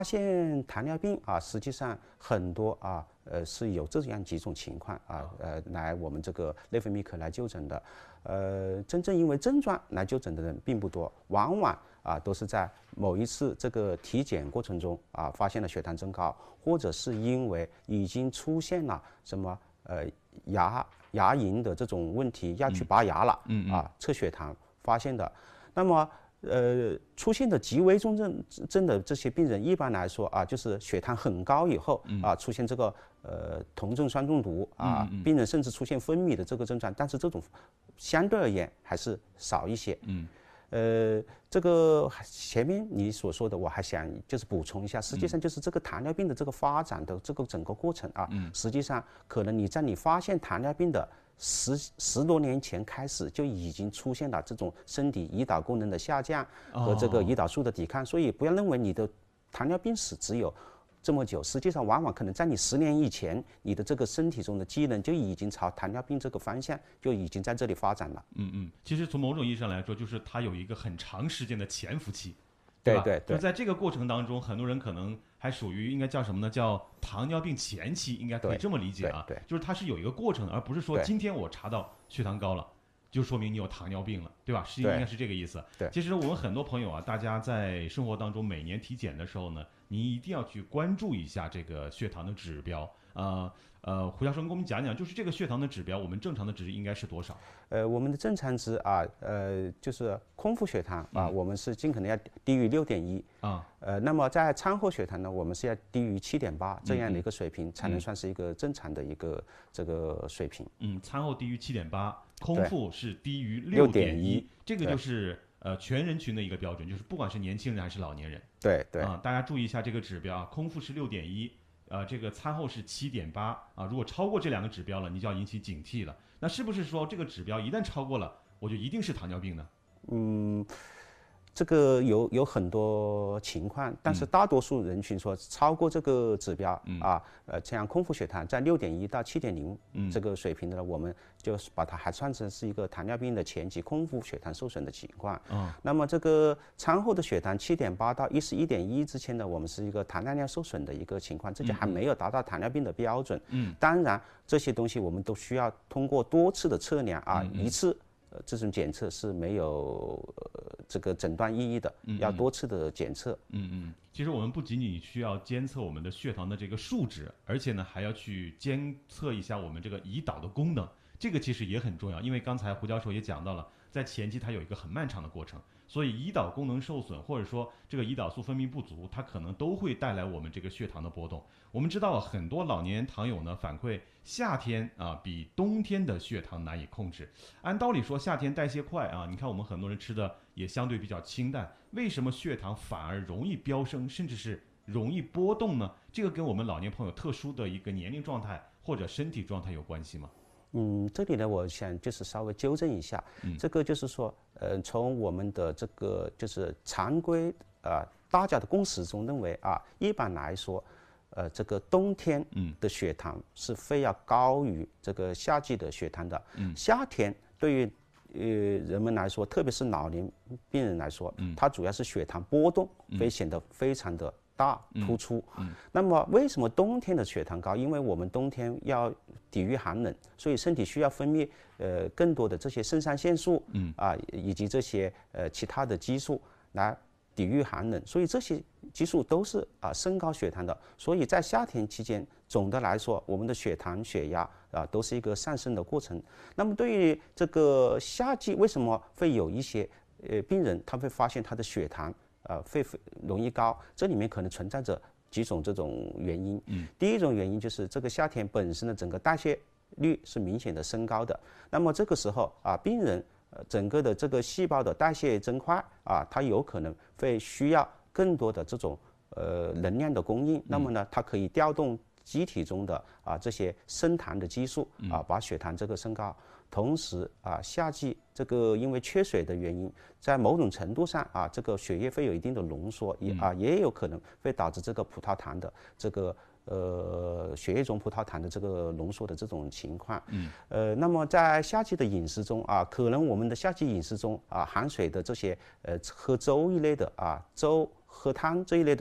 现糖尿病啊，实际上很多啊，是有这样几种情况啊，来我们这个内分泌科来就诊的，真正因为症状来就诊的人并不多，往往啊都是在某一次这个体检过程中啊发现了血糖增高，或者是因为已经出现了什么牙龈的这种问题要去拔牙了，测血糖发现的，那么。出现的极危重症的这些病人，一般来说啊，就是血糖很高以后啊，出现这个酮症酸中毒啊，病人甚至出现昏迷的这个症状，但是这种相对而言还是少一些。这个前面你所说的，我还想就是补充一下，实际上就是这个糖尿病的这个发展的这个整个过程啊，实际上可能你在你发现糖尿病的十多年前开始就已经出现了这种身体胰岛功能的下降和这个胰岛素的抵抗，所以不要认为你的糖尿病史只有这么久，实际上往往可能在你10年以前，你的这个身体中的机能就已经朝糖尿病这个方向就已经在这里发展了。 其实从某种意义上来说，就是它有一个很长时间的潜伏期。 对吧？就在这个过程当中，很多人可能还属于应该叫什么呢？叫糖尿病前期，应该可以这么理解啊。就是它是有一个过程的，而不是说今天我查到血糖高了，就说明你有糖尿病了，对吧？应该是这个意思。其实我们很多朋友啊，大家在生活当中每年体检的时候呢，你一定要去关注一下这个血糖的指标。胡教授，跟我们讲讲，就是这个血糖的指标，我们正常的值应该是多少？ 我们的正常值啊，就是空腹血糖啊，我们是尽可能要低于6.1啊。那么在餐后血糖呢，我们是要低于7.8这样的一个水平，才能算是一个正常的一个这个水平。 餐后低于7.8，空腹是低于6.1，这个就是全人群的一个标准，就是不管是年轻人还是老年人。 对大家注意一下这个指标啊，空腹是6.1。这个餐后是7.8啊，如果超过这2个指标了，你就要引起警惕了。那是不是说这个指标一旦超过了，我就一定是糖尿病呢？ 这个有很多情况，但是大多数人群说超过这个指标像空腹血糖在6.1到7.0这个水平的呢，我们就把它还算成是一个糖尿病的前期空腹血糖受损的情况。那么这个餐后的血糖7.8到11.1之间呢，我们是一个糖耐量受损的一个情况，这就还没有达到糖尿病的标准。当然这些东西我们都需要通过多次的测量啊，一次。这种检测是没有这个诊断意义的，要多次的检测。 其实我们不仅仅需要监测我们的血糖的这个数值，而且呢还要去监测一下我们这个胰岛的功能，这个其实也很重要。因为刚才胡教授也讲到了，在前期它有一个很漫长的过程，所以胰岛功能受损或者说这个胰岛素分泌不足，它可能都会带来我们这个血糖的波动。我们知道很多老年糖友呢反馈，夏天比冬天的血糖难以控制。按道理说夏天代谢快啊，你看我们很多人吃的也相对比较清淡，为什么血糖反而容易飙升，甚至是容易波动呢？这个跟我们老年朋友特殊的一个年龄状态或者身体状态有关系吗？ 这里呢，我想就是稍微纠正一下，这个就是说，从我们的这个就是常规大家的共识中认为啊，一般来说，这个冬天的血糖是非要高于这个夏季的血糖的。夏天对于人们来说，特别是老年病人来说，它主要是血糖波动会显得非常的大突出。那么为什么冬天的血糖高？因为我们冬天要抵御寒冷，所以身体需要分泌更多的这些肾上腺素以及这些其他的激素来抵御寒冷，所以这些激素都是升高血糖的。所以在夏天期间，总的来说，我们的血糖、血压都是一个上升的过程。那么对于这个夏季，为什么会有一些病人他会发现他的血糖会容易高？这里面可能存在着几种这种原因。第一种原因就是这个夏天本身的整个代谢率是明显的升高的，那么这个时候病人整个的这个细胞的代谢增快它有可能会需要更多的这种能量的供应，那么呢，它可以调动机体中的这些升糖的激素把血糖这个升高。同时夏季这个因为缺水的原因，在某种程度上这个血液会有一定的浓缩，也有可能会导致这个葡萄糖的这个血液中葡萄糖的这个浓缩的这种情况。那么在夏季的饮食中可能我们的夏季饮食中含水的这些喝粥一类的粥喝汤这一类的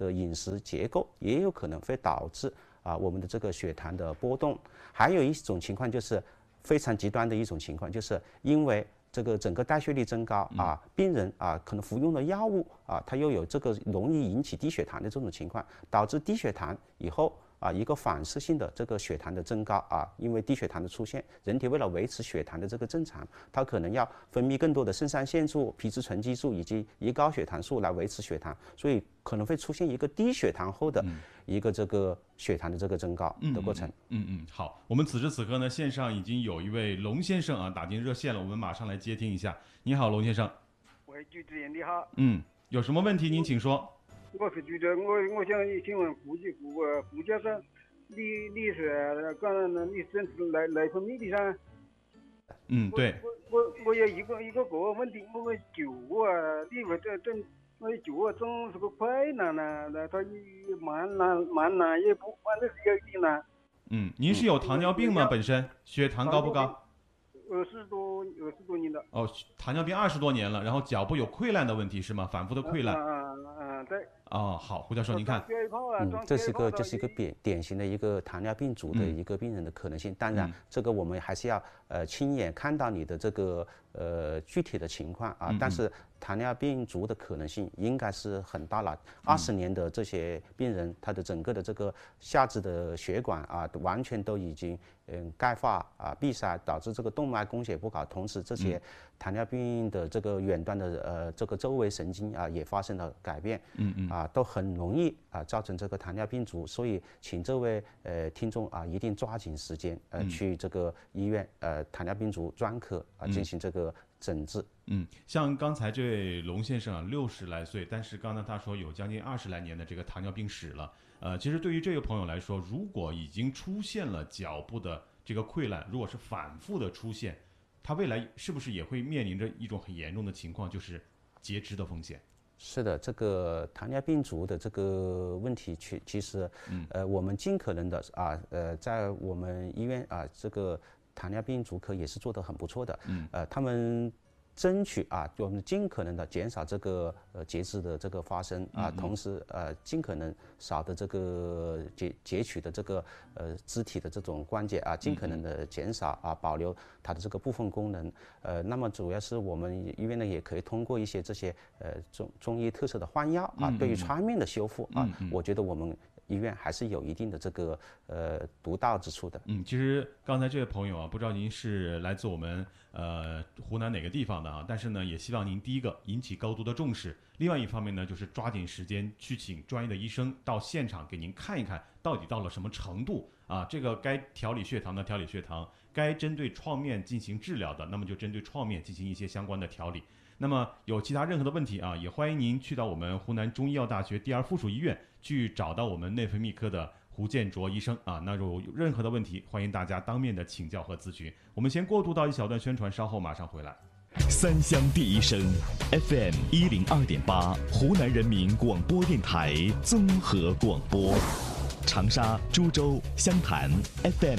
的饮食结构也有可能会导致我们的这个血糖的波动。还有一种情况就是非常极端的一种情况，就是因为这个整个代谢率增高病人可能服用了药物他又有这个容易引起低血糖的这种情况，导致低血糖以后一个反射性的这个血糖的增高因为低血糖的出现，人体为了维持血糖的这个正常，它可能要分泌更多的肾上腺素、皮质醇激素以及胰高血糖素来维持血糖，所以可能会出现一个低血糖后的一个这个血糖的这个增高的过程。 好，我们此时此刻呢，线上已经有一位龙先生打进热线了，我们马上来接听一下。你好，龙先生。 喂，主持人你好。 有什么问题您请说。 我是觉得我想请问胡教授，你是讲你真是内分泌的噻？ 对。 我有一个问题，我脚你说这我脚总是个困难呢，它慢难也不，反正是有一点难。 您是有糖尿病吗？本身血糖高不高 ？20多年了。 糖尿病20多年了，然后脚部有溃烂的问题是吗？反复的溃烂。 对。 好，胡教授您看。 这是一个典型的一个糖尿病足的一个病人的可能性。当然，这个我们还是要亲眼看到你的这个具体的情况但是糖尿病足的可能性应该是很大了。20年的这些病人，他的整个的这个下肢的血管完全都已经钙化闭塞，导致这个动脉供血不好，同时这些糖尿病的这个远端的这个周围神经也发生了改变，都很容易造成这个糖尿病足。所以请这位听众一定抓紧时间去这个医院糖尿病足专科进行这个诊治。 像刚才这位龙先生60来岁，但是刚才他说有将近20来年的这个糖尿病史了。其实对于这个朋友来说，如果已经出现了脚部的这个溃烂，如果是反复的出现，他未来是不是也会面临着一种很严重的情况，就是截肢的风险？ 是的，这个糖尿病足的这个问题其实我们尽可能的在我们医院这个糖尿病足科也是做得很不错的。他们争取我们尽可能的减少这个截肢的这个发生同时尽可能少的这个截取的这个肢体的这种关节尽可能的减少保留它的这个部分功能。那么主要是我们医院呢也可以通过一些这些中医特色的换药对于创面的修复我觉得我们医院还是有一定的这个独到之处的。 其实刚才这位朋友不知道您是来自我们湖南哪个地方的但是呢，也希望您第一个引起高度的重视，另外一方面呢，就是抓紧时间去请专业的医生到现场给您看一看，到底到了什么程度这个该调理血糖的调理血糖，该针对创面进行治疗的，那么就针对创面进行一些相关的调理。那么有其他任何的问题也欢迎您去到我们湖南中医药大学第2附属医院去找到我们内分泌科的胡建卓医生那如果有任何的问题，欢迎大家当面的请教和咨询。我们先过渡到一小段宣传，稍后马上回来。 三湘第一声 FM 102.8，湖南人民广播电台综合广播。长沙、株洲、湘潭 FM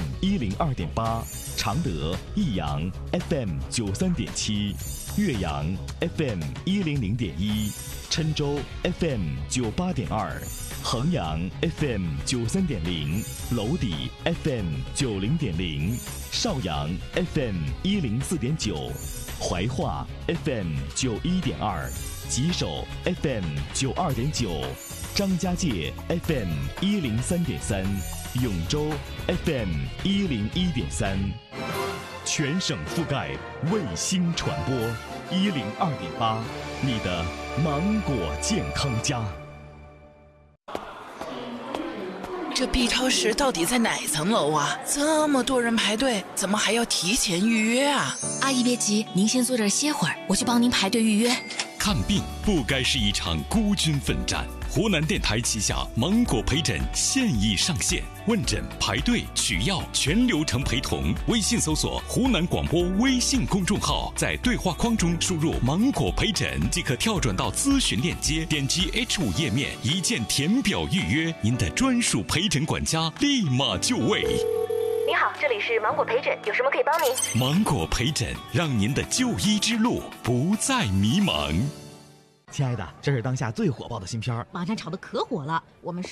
102.8，常德、益阳 FM 93.7，岳阳 FM 100.1，郴州 FM 98.2，衡阳 FM 93.0，娄底 FM 90.0，邵阳 FM 104.9，怀化 FM 91.2，吉首 FM 92.9，张家界 FM 103.3，永州 FM 101.3，全省覆盖卫星传播102.8，你的芒果健康家。 这 B 超市到底在哪层楼啊？这么多人排队，怎么还要提前预约啊？ 阿姨别急，您先坐这儿歇会儿，我去帮您排队预约。 看病不该是一场孤军奋战。湖南电台旗下芒果陪诊现已上线，问诊、排队、取药全流程陪同。微信搜索湖南广播微信公众号，在对话框中输入芒果陪诊即可跳转到咨询链接，点击 H5 页面一键填表预约，您的专属陪诊管家立马就位。 你好，这里是芒果陪诊，有什么可以帮您？ 芒果陪诊让您的就医之路不再迷茫。 亲爱的，这是当下最火爆的新片儿， 网站炒得可火了，我们